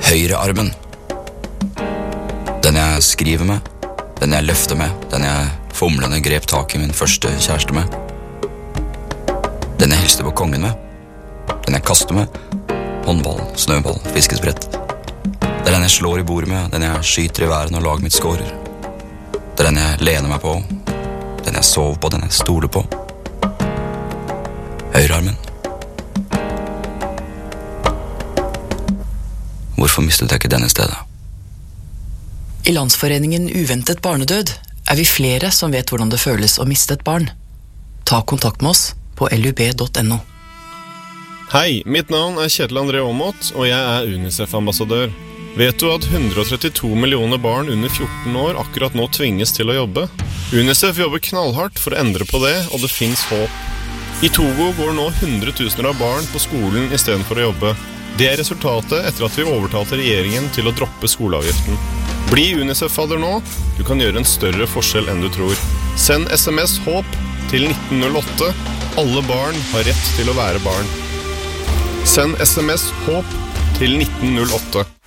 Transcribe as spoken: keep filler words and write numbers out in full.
Høyrearmen. Den jeg skriver med, den jeg løfter med, den jeg fomlende grep tak i min første kjæreste med. Den jeg hilste på kongen med, den jeg kaster med, håndball, snøball, fiskesprett. Det er den jeg slår i bordet med, den jeg skyter i været når laget mitt skårer. Det er den jeg lener meg på, den jeg sover på, den jeg stoler på. Høyrearmen. Hvorfor mistet jeg ikke denne stedet? I Landsforeningen Uventet barnedød er vi flere som vet hvordan det føles å miste et barn. Ta kontakt med oss på lub punktum no. Hei, mitt navn er Kjetil André Aamodt, og jeg er UNICEF-ambassadør. Vet du at one hundred thirty-two millioner barn under fjorten år akkurat nå tvinges til å jobbe? UNICEF jobber knallhardt for å endre på det, og det finnes håp. I Togo går nå hundretusener av barn på skolen i stedet for å jobbe. Det er resultatet etter at vi overtalte regjeringen til å droppe skoleavgiften. Bli UNICEF-fadder nå, du kan gjøre en større forskjell enn du tror. Send sms HÅP til nitten null åtte. Alle barn har rett til å være barn. Send sms HÅP til nitten null åtte.